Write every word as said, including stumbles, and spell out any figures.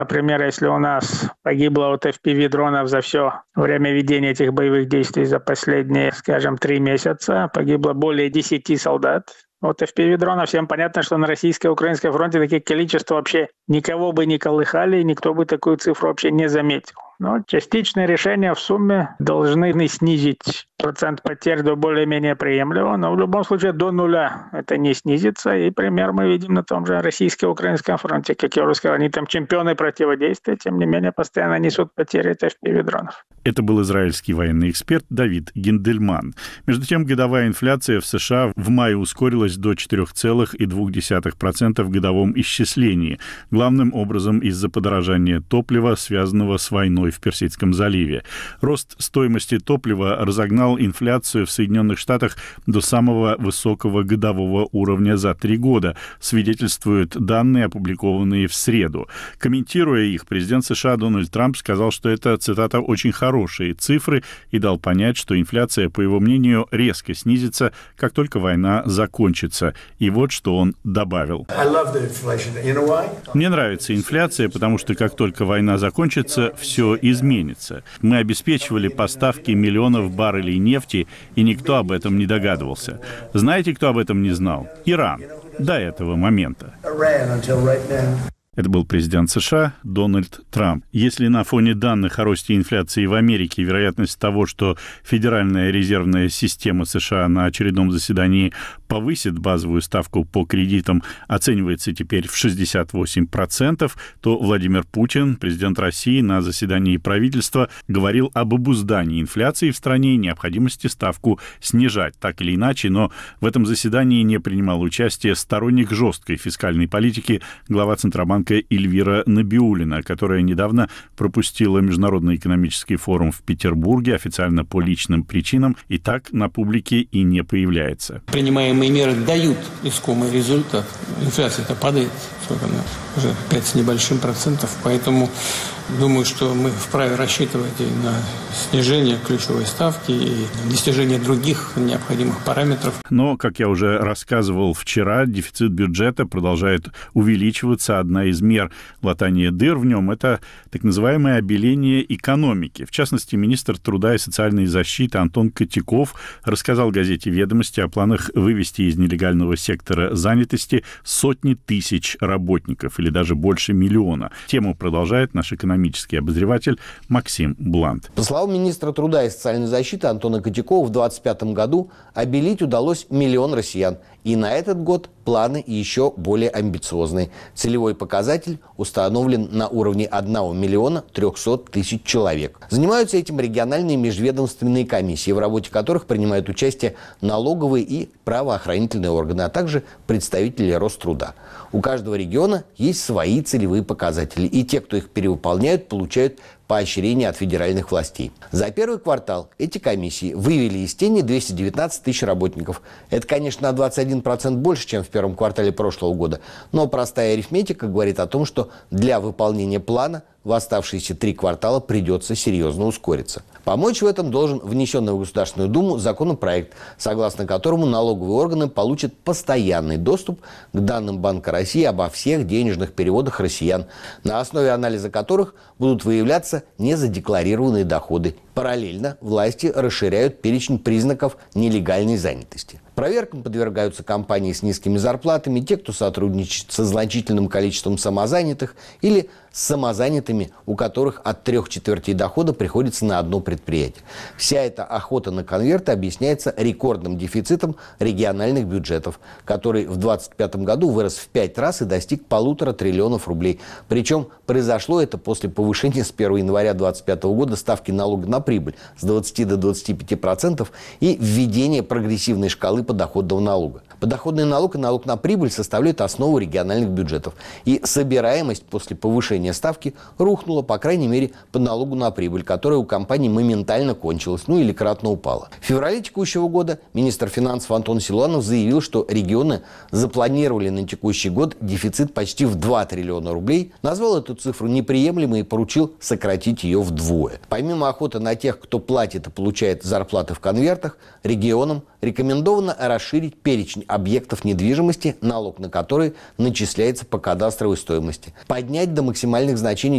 Например, если у нас погибло от эф пи ви-дронов за все время ведения этих боевых действий за последние, скажем, три месяца, погибло более десяти солдат. Вот эф пи ви-дронов, всем понятно, что на российско-украинском фронте такие количества вообще никого бы не колыхали, никто бы такую цифру вообще не заметил. Но частичные решения в сумме должны снизить процент потерь до более-менее приемлемого, но в любом случае до нуля это не снизится. И пример мы видим на том же российско-украинском фронте. Как я уже сказал, они там чемпионы противодействия, тем не менее постоянно несут потери от эф пи ви-дронов. Это был израильский военный эксперт Давид Гиндельман. Между тем, годовая инфляция в США в мае ускорилась до четыре целых две десятых процента в годовом исчислении, главным образом из-за подорожания топлива, связанного с войной в Персидском заливе. Рост стоимости топлива разогнал инфляцию в Соединенных Штатах до самого высокого годового уровня за три года, свидетельствуют данные, опубликованные в среду. Комментируя их, президент США Дональд Трамп сказал, что это, цитата, «очень хорошие цифры», и дал понять, что инфляция, по его мнению, резко снизится, как только война закончится. И вот что он добавил. «Мне нравится инфляция, потому что как только война закончится, все изменится. Мы обеспечивали поставки миллионов баррелей нефти, и никто об этом не догадывался. Знаете, кто об этом не знал? Иран. До этого момента». Это был президент США Дональд Трамп. Если на фоне данных о росте инфляции в Америке вероятность того, что Федеральная резервная система США на очередном заседании повысит базовую ставку по кредитам, оценивается теперь в шестьдесят восемь процентов, то Владимир Путин, президент России, на заседании правительства говорил об обуздании инфляции в стране и необходимости ставку снижать. Так или иначе, но в этом заседании не принимал участие сторонник жесткой фискальной политики глава Центробанка Эльвира Набиуллина, которая недавно пропустила Международный экономический форум в Петербурге официально по личным причинам и так на публике и не появляется. Принимаемые меры дают искомый результат. Инфляция-то падает, сколько она, уже пять с небольшим процентов, поэтому думаю, что мы вправе рассчитывать и на снижение ключевой ставки, и достижение других необходимых параметров. Но, как я уже рассказывал вчера, дефицит бюджета продолжает увеличиваться. Одна из мер латания дыр в нем – это так называемое обеление экономики. В частности, министр труда и социальной защиты Антон Котяков рассказал газете «Ведомости» о планах вывести из нелегального сектора занятости сотни тысяч работников, или даже больше миллиона. Тему продолжает наш экономический экономический обозреватель Максим Блант. По словам министра труда и социальной защиты Антона Котякова, в двадцать пятом году обелить удалось миллион россиян. И на этот год планы еще более амбициозные. Целевой показатель установлен на уровне одного миллиона трехсот тысяч человек. Занимаются этим региональные межведомственные комиссии, в работе которых принимают участие налоговые и правоохранительные органы, а также представители Роструда. У каждого региона есть свои целевые показатели, и те, кто их перевыполняют, получают поощрение от федеральных властей. За первый квартал эти комиссии вывели из тени двести девятнадцать тысяч работников. Это, конечно, на двадцать один процент больше, чем в первом квартале прошлого года, но простая арифметика говорит о том, что для выполнения плана в оставшиеся три квартала придется серьезно ускориться. Помочь в этом должен внесенный в Государственную Думу законопроект, согласно которому налоговые органы получат постоянный доступ к данным Банка России обо всех денежных переводах россиян, на основе анализа которых будут выявляться незадекларированные доходы. Параллельно власти расширяют перечень признаков нелегальной занятости. Проверкам подвергаются компании с низкими зарплатами, те, кто сотрудничает со значительным количеством самозанятых или с самозанятыми, у которых от трех четвертей дохода приходится на одно предприятие. Вся эта охота на конверты объясняется рекордным дефицитом региональных бюджетов, который в двадцать пятом году вырос в пять раз и достиг полутора триллионов рублей. Причем произошло это после повышения с первого января двадцать пятого года ставки налога на прибыль с двадцати до двадцати пяти процентов и введения прогрессивной шкалы подоходного налога. Подоходный налог и налог на прибыль составляют основу региональных бюджетов. И собираемость после повышения ставки рухнула, по крайней мере, по налогу на прибыль, которая у компаний моментально кончилась, ну или кратно упала. В феврале текущего года министр финансов Антон Силуанов заявил, что регионы запланировали на текущий год дефицит почти в два триллиона рублей, назвал эту цифру неприемлемой и поручил сократить ее вдвое. Помимо охоты на тех, кто платит и получает зарплаты в конвертах, регионам рекомендовано расширить перечень объектов недвижимости, налог на которые начисляется по кадастровой стоимости, поднять до максимальных значений